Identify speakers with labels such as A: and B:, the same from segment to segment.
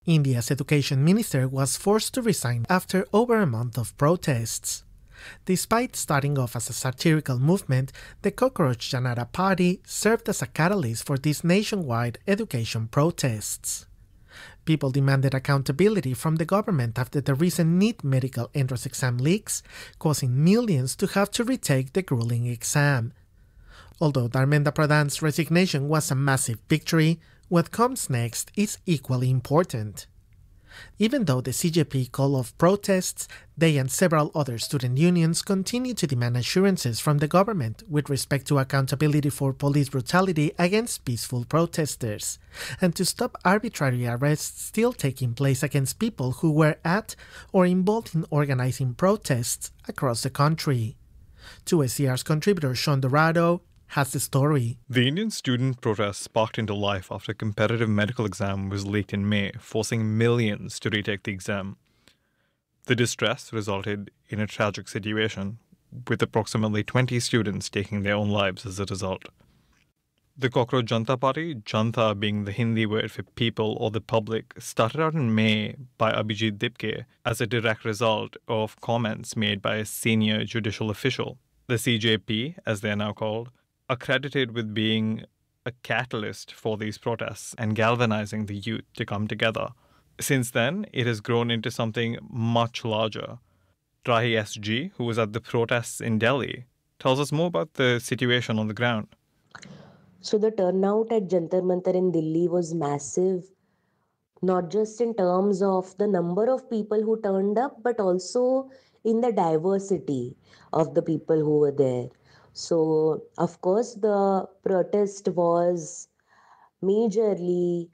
A: India's education minister was forced to resign after over a month of protests. Despite starting off as a satirical movement, the Cockroach Janata Party served as a catalyst for these nationwide education protests. People demanded accountability from the government after the recent NEET medical entrance exam leaks, causing millions to have to retake the grueling exam. Although Dharmendra Pradhan's resignation was a massive victory, what comes next is equally important. Even though the CJP called off protests, they and several other student unions continue to demand assurances from the government with respect to accountability for police brutality against peaceful protesters, and to stop arbitrary arrests still taking place against people who were at or involved in organizing protests across the country. 2SCR's contributor Sean Dorado has the story.
B: The Indian student protest sparked into life after a competitive medical exam was leaked in May, forcing millions to retake the exam. The distress resulted in a tragic situation, with approximately 20 students taking their own lives as a result. The Cockroach Janata Party, Janta being the Hindi word for people or the public, started out in May by Abhijit Dipke as a direct result of comments made by a senior judicial official. The CJP, as they are now called, are credited with being a catalyst for these protests and galvanizing the youth to come together. Since then, it has grown into something much larger. Rahi SG, who was at the protests in Delhi, tells us more about the situation on the ground.
C: So the turnout at Jantar Mantar in Delhi was massive, not just in terms of the number of people who turned up, but also in the diversity of the people who were there. So, of course, the protest was majorly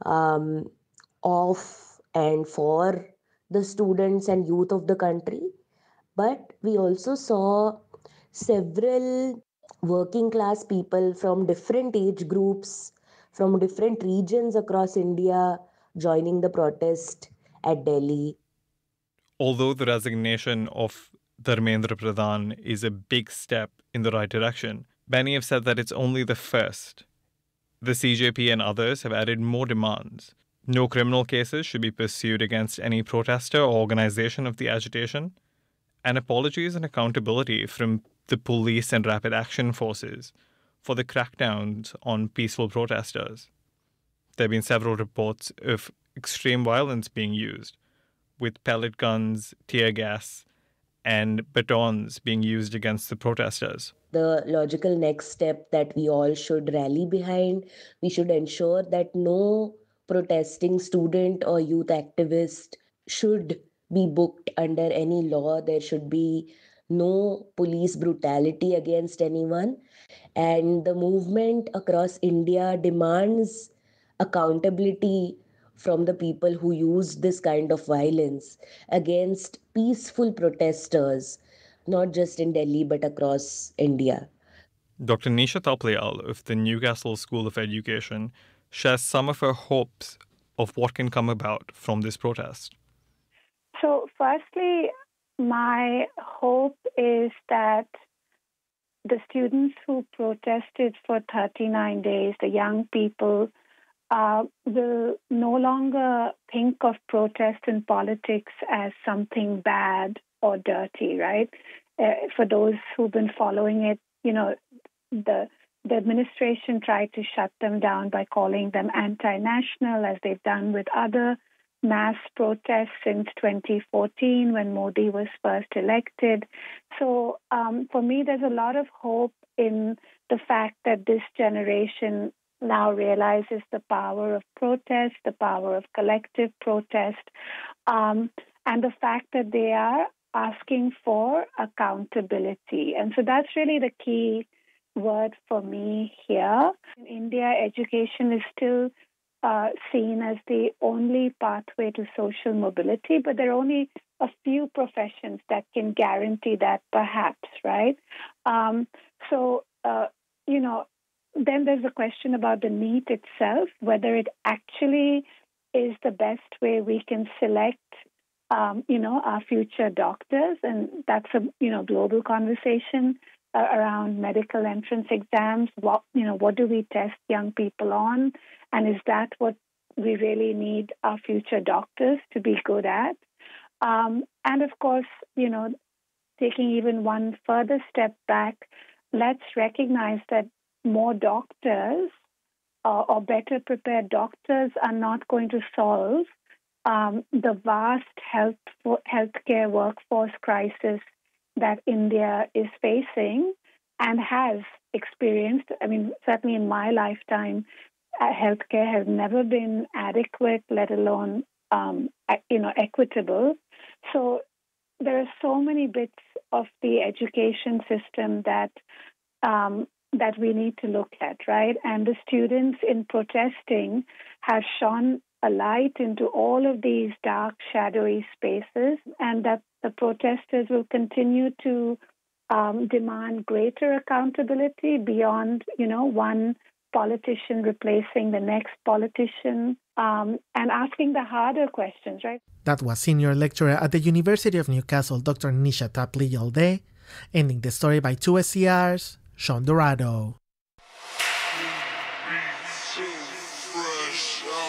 C: of and for the students and youth of the country. But we also saw several working class people from different age groups, from different regions across India joining the protest at Delhi.
B: Although the resignation of Dharmendra Pradhan is a big step in the right direction, many have said that it's only the first. The CJP and others have added more demands. No criminal cases should be pursued against any protester or organization of the agitation, and apologies and accountability from the police and rapid action forces for the crackdowns on peaceful protesters. There have been several reports of extreme violence being used, with pellet guns, tear gas, and batons being used against the protesters.
C: The logical next step that we all should rally behind, we should ensure that no protesting student or youth activist should be booked under any law. There should be no police brutality against anyone. And the movement across India demands accountability from the people who used this kind of violence against peaceful protesters, not just in Delhi but across India.
B: Dr. Nisha Taplayal of the Newcastle School of Education shares some of her hopes of what can come about from this protest.
D: So, firstly, my hope is that the students who protested for 39 days, the young people, will no longer think of protest and politics as something bad or dirty, right? For those who've been following it, the administration tried to shut them down by calling them anti-national, as they've done with other mass protests since 2014 when Modi was first elected. So for me, there's a lot of hope in the fact that this generation now realizes the power of protest, the power of collective protest, and the fact that they are asking for accountability. And so that's really the key word for me here. In India, education is still seen as the only pathway to social mobility, but there are only a few professions that can guarantee that, perhaps, right? Then there's a question about the NEET itself, whether it actually is the best way we can select, our future doctors, and that's a global conversation around medical entrance exams. What do we test young people on, and is that what we really need our future doctors to be good at. And of course, taking even one further step back, let's recognize that more doctors or better prepared doctors are not going to solve the vast healthcare workforce crisis that India is facing and has experienced. I mean, certainly in my lifetime, healthcare has never been adequate, let alone equitable. So there are so many bits of the education system that we need to look at, right? And the students in protesting have shone a light into all of these dark, shadowy spaces, and that the protesters will continue to demand greater accountability beyond, one politician replacing the next politician, and asking the harder questions, right?
A: That was senior lecturer at the University of Newcastle, Dr. Nisha Tapley Yalde, ending the story by two SCRs, Sean Dorado.